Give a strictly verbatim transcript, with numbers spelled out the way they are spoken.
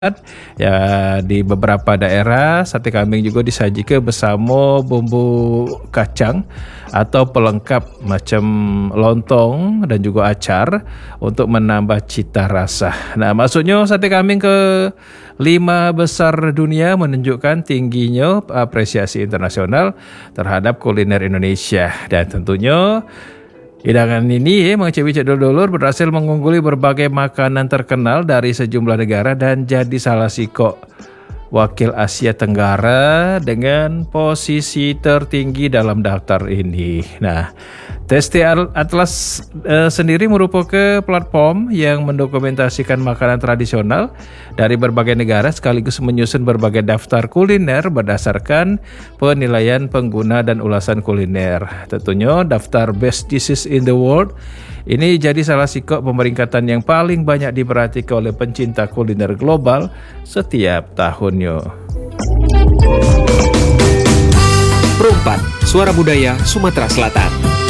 Ya, di beberapa daerah sate kambing juga disajikan bersama bumbu kacang atau pelengkap macam lontong dan juga acar untuk menambah cita rasa. Nah, maksudnya sate kambing ke lima besar dunia menunjukkan tingginya apresiasi internasional terhadap kuliner Indonesia, dan tentunya hidangan ini ya, Mang Cewi Cek Dulur berhasil mengungguli berbagai makanan terkenal dari sejumlah negara dan jadi salah siko wakil Asia Tenggara dengan posisi tertinggi dalam daftar ini. Nah, Tasty Atlas uh, sendiri merupakan platform yang mendokumentasikan makanan tradisional dari berbagai negara sekaligus menyusun berbagai daftar kuliner berdasarkan penilaian pengguna dan ulasan kuliner. Tentunya daftar Best Dishes in the World ini jadi salah siko pemeringkatan yang paling banyak diperhatikan oleh pencinta kuliner global setiap tahunnya. Perempat, Suara Budaya Sumatera Selatan.